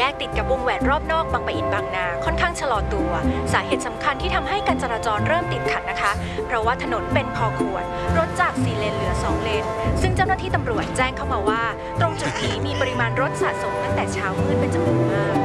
แยกติดกับวงแหวนรอบนอกบางปะอินบางนาค่อนข้างชะลอตัวสาเหตุสำคัญที่ทำให้การจราจรเริ่มติดขัดนะคะเพราะว่าถนนเป็นคอขวดรถจาก4เลนเหลือ2เลนซึ่งเจ้าหน้าที่ตำรวจแจ้งเข้ามาว่าตรงจุดนี้มีปริมาณรถสะสมตั้งแต่เช้ามืดเป็นจำนวนมาก